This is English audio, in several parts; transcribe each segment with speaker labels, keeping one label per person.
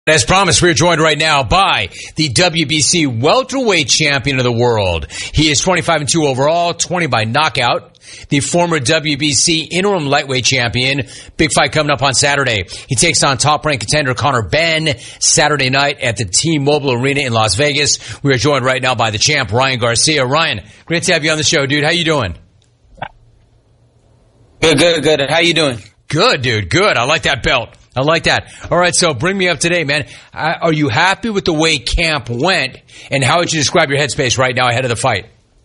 Speaker 1: As promised, we're joined right now by the WBC welterweight champion of the world. He is 25-2 overall, 20 by knockout. The former WBC interim lightweight champion. Big fight coming up on Saturday. He takes on top-ranked contender Conor Benn Saturday night at the T-Mobile Arena in Las Vegas. We are joined right now by the champ, Ryan Garcia. Ryan, great to have you on the show, dude. How you doing?
Speaker 2: Good. How you doing?
Speaker 1: Good, dude. Good. I like that belt. I like that. All right, so bring me up to date, man. Are you happy with the way camp went, and how would you describe your headspace right now ahead of the fight?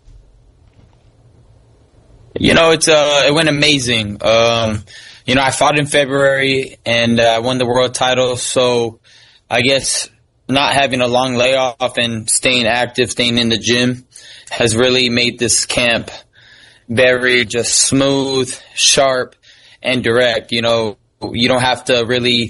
Speaker 2: You know, it went amazing. I fought in February, and I won the world title, so I guess not having a long layoff and staying active, staying in the gym, has really made this camp very just smooth, sharp, and direct. You know, you don't have to really,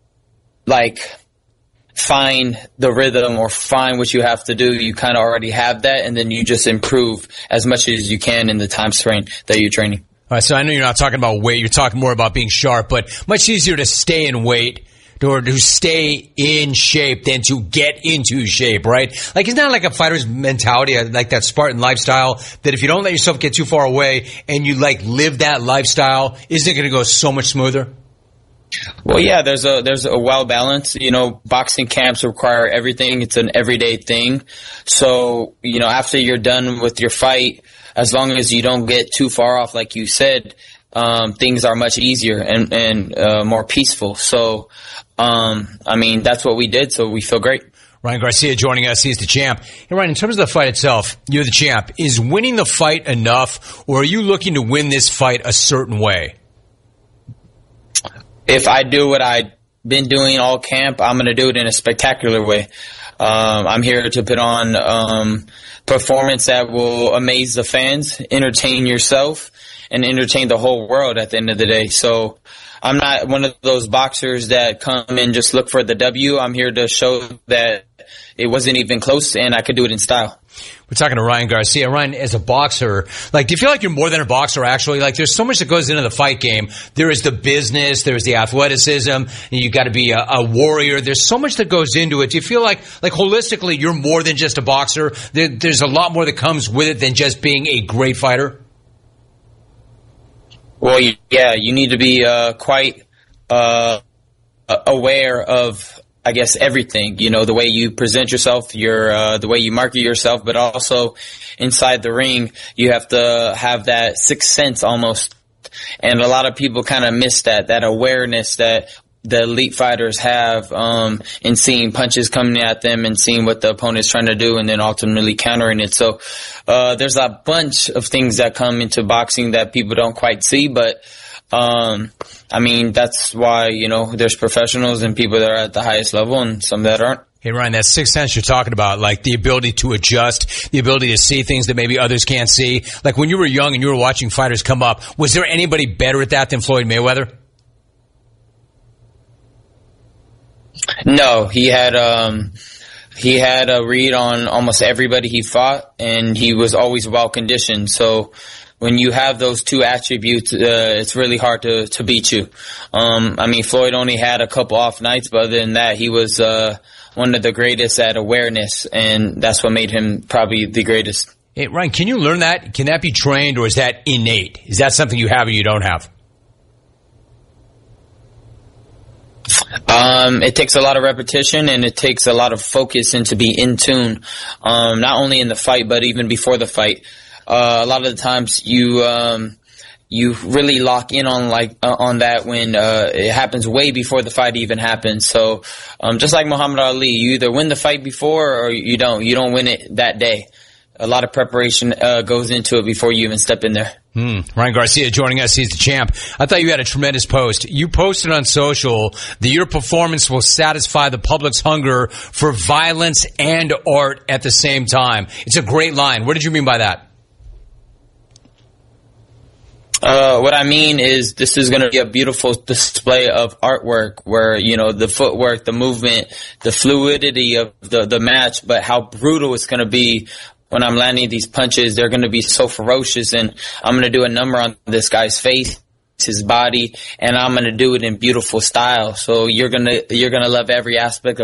Speaker 2: find the rhythm or find what you have to do. You kind of already have that, and then you just improve as much as you can in the time frame that you're training.
Speaker 1: All right, so I know you're not talking about weight. You're talking more about being sharp, but much easier to stay in weight or to stay in shape than to get into shape, right? Like, isn't that like a fighter's mentality, like that Spartan lifestyle, that if you don't let yourself get too far away and you, live that lifestyle, isn't it going to go so much smoother?
Speaker 2: Well, yeah, there's a well balance. You know, boxing camps require everything. It's an everyday thing. So, you know, after you're done with your fight, as long as you don't get too far off, like you said, things are much easier and more peaceful. So, that's what we did. So we feel great.
Speaker 1: Ryan Garcia joining us. He's the champ. Hey, Ryan, in terms of the fight itself, you're the champ. Is winning the fight enough, or are you looking to win this fight a certain way?
Speaker 2: If I do what I've been doing all camp, I'm going to do it in a spectacular way. I'm here to put on performance that will amaze the fans, entertain yourself, and entertain the whole world at the end of the day. So I'm not one of those boxers that come and just look for the W. I'm here to show that it wasn't even close, and I could do it in style.
Speaker 1: We're talking to Ryan Garcia. Ryan, as a boxer, do you feel like you're more than a boxer, actually? There's so much that goes into the fight game. There is the business, there's the athleticism, and you got to be a warrior. There's so much that goes into it. Do you feel like holistically, you're more than just a boxer? There's a lot more that comes with it than just being a great fighter?
Speaker 2: Well, yeah, you need to be quite aware of, I guess, everything. You know, the way you present yourself, the way you market yourself, but also inside the ring, you have to have that sixth sense almost. And a lot of people kind of miss that awareness that the elite fighters have in seeing punches coming at them and seeing what the opponent's trying to do and then ultimately countering it. So there's a bunch of things that come into boxing that people don't quite see, but that's why, you know, there's professionals and people that are at the highest level and some that aren't.
Speaker 1: Hey, Ryan, that sixth sense you're talking about, the ability to adjust, the ability to see things that maybe others can't see. When you were young and you were watching fighters come up, was there anybody better at that than Floyd Mayweather?
Speaker 2: No, he had a read on almost everybody he fought, and he was always well conditioned. So when you have those two attributes, it's really hard to beat you. Floyd only had a couple off nights, but other than that, he was one of the greatest at awareness, and that's what made him probably the greatest.
Speaker 1: Hey, Ryan, can you learn that? Can that be trained, or is that innate? Is that something you have or you don't have?
Speaker 2: It takes a lot of repetition, and it takes a lot of focus and to be in tune, not only in the fight, but even before the fight. A lot of the times you really lock in on that when it happens way before the fight even happens. So just like Muhammad Ali, you either win the fight before or you don't. You don't win it that day. A lot of preparation goes into it before you even step in there.
Speaker 1: Ryan Garcia joining us. He's the champ. I thought you had a tremendous post. You posted on social that your performance will satisfy the public's hunger for violence and art at the same time. It's a great line. What did you mean by that?
Speaker 2: What I mean is this is going to be a beautiful display of artwork where, you know, the footwork, the movement, the fluidity of the match, but how brutal it's going to be when I'm landing these punches. They're going to be so ferocious, and I'm going to do a number on this guy's face, his body, and I'm going to do it in beautiful style. So you're going to love every aspect of